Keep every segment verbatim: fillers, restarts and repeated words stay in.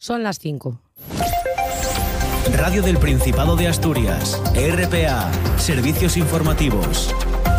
Son las cinco. Radio del Principado de Asturias, R P A, Servicios Informativos.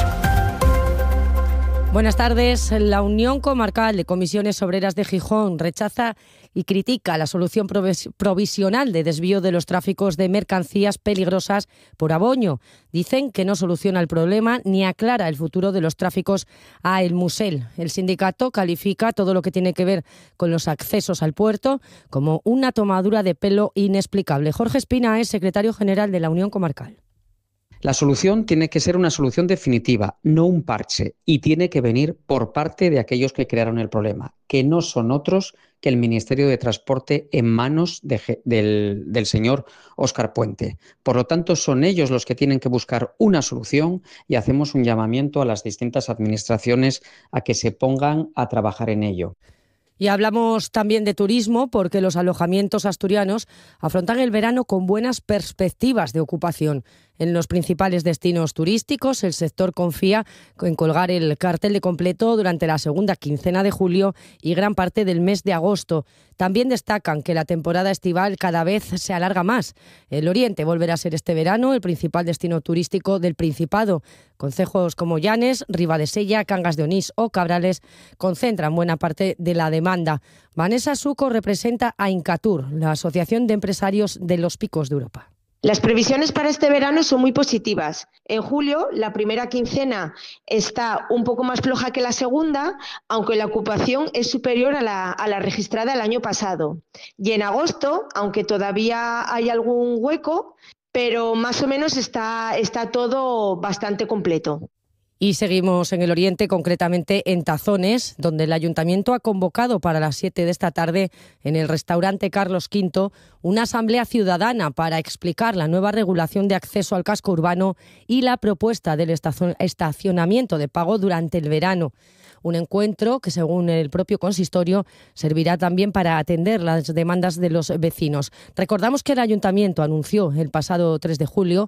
Buenas tardes. La Unión Comarcal de Comisiones Obreras de Gijón rechaza y critica la solución provisional de desvío de los tráficos de mercancías peligrosas por Aboño. Dicen que no soluciona el problema ni aclara el futuro de los tráficos a El Musel. El sindicato califica todo lo que tiene que ver con los accesos al puerto como una tomadura de pelo inexplicable. Jorge Espina es secretario general de la Unión Comarcal. La solución tiene que ser una solución definitiva, no un parche, y tiene que venir por parte de aquellos que crearon el problema, que no son otros que el Ministerio de Transporte en manos de, del, del señor Óscar Puente. Por lo tanto, son ellos los que tienen que buscar una solución y hacemos un llamamiento a las distintas administraciones a que se pongan a trabajar en ello. Y hablamos también de turismo porque los alojamientos asturianos afrontan el verano con buenas perspectivas de ocupación. En los principales destinos turísticos, el sector confía en colgar el cartel de completo durante la segunda quincena de julio y gran parte del mes de agosto. También destacan que la temporada estival cada vez se alarga más. El Oriente volverá a ser este verano el principal destino turístico del Principado. Concejos como Llanes, Ribadesella, Cangas de Onís o Cabrales concentran buena parte de la demanda. Vanessa Suco representa a Incatur, la Asociación de Empresarios de los Picos de Europa. Las previsiones para este verano son muy positivas. En julio, la primera quincena está un poco más floja que la segunda, aunque la ocupación es superior a la, a la registrada el año pasado. Y en agosto, aunque todavía hay algún hueco, pero más o menos está, está todo bastante completo. Y seguimos en el Oriente, concretamente en Tazones, donde el Ayuntamiento ha convocado para las siete de esta tarde en el restaurante Carlos Quinto una asamblea ciudadana para explicar la nueva regulación de acceso al casco urbano y la propuesta del estacionamiento de pago durante el verano. Un encuentro que, según el propio consistorio, servirá también para atender las demandas de los vecinos. Recordamos que el Ayuntamiento anunció el pasado tres de julio